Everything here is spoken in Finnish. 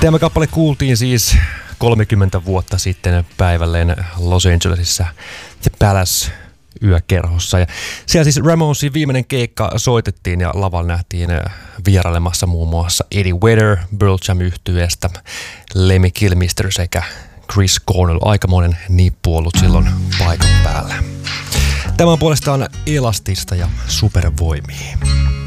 Tämä kappale kuultiin siis 30 vuotta sitten päivälleen Los Angelesissa The Palace yökerhossa. Ja siellä siis Ramonesin viimeinen keikka soitettiin ja lavalla nähtiin vierailemassa muun muassa Eddie Vedder, Pearl Jam -yhtyeestä, Lemmy Kilmister sekä Chris Cornell. Aikamoinen nippu ollut silloin paikan päällä. Tämä on puolestaan elastista ja supervoimia.